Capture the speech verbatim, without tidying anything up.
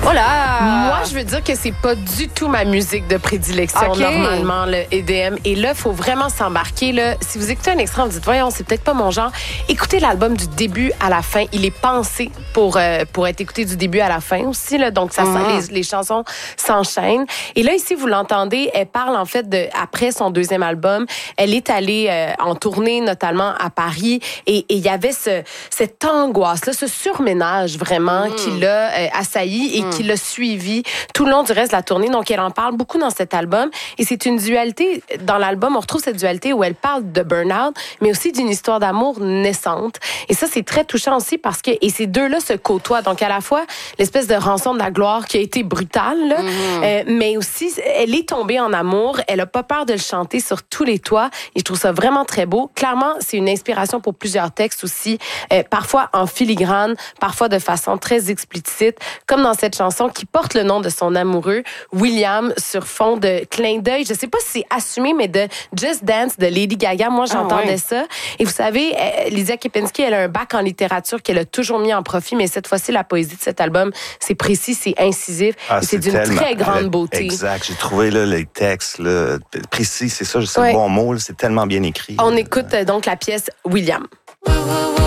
Oh là! Moi, je veux dire que c'est pas du tout ma musique de prédilection, okay. normalement, le E D M. Et là, il faut vraiment s'embarquer. Là. Si vous écoutez un extrait, vous dites, voyons, c'est peut-être pas mon genre. Écoutez l'album du début à la fin. Il est pensé pour, euh, pour être écouté du début à la fin aussi. Là. Donc, ça, mm-hmm. les, les chansons s'enchaînent. Et là, ici, vous l'entendez, elle parle, en fait, de après son deuxième album. Elle est allée euh, en tournée, notamment à Paris. Et il y avait ce, cette angoisse-là, ce surménage, vraiment, mm. qui l'a euh, assailli et mm. qui l'a suivi tout le long du reste de la tournée. Donc, elle en parle beaucoup dans cet album. Et c'est une dualité. Dans l'album, on retrouve cette dualité où elle parle de burn-out, mais aussi d'une histoire d'amour naissante. Et ça, c'est très touchant aussi parce que... Et ces deux-là se côtoient. Donc, à la fois, l'espèce de rançon de la gloire qui a été brutale, là, mm-hmm. euh, mais aussi, elle est tombée en amour. Elle a pas peur de le chanter sur tous les toits. Et je trouve ça vraiment très beau. Clairement, c'est une inspiration pour plusieurs textes aussi, euh, parfois en filigrane, parfois de façon très explicite, comme dans cette chanson qui porte le nom de son amoureux, William, sur fond de clin d'œil. Je sais pas si c'est assumé, mais de Just Dance de Lady Gaga. Moi, j'entendais ah ouais. ça. Et vous savez, Lydia Kepinski, elle a un bac en littérature qu'elle a toujours mis en profit, mais cette fois-ci, la poésie de cet album, c'est précis, c'est incisif, ah, et c'est, c'est d'une tellement, très grande beauté. Exact. J'ai trouvé là, les textes là, précis, c'est ça, c'est ouais. le bon mot, là, c'est tellement bien écrit. On écoute donc la pièce William.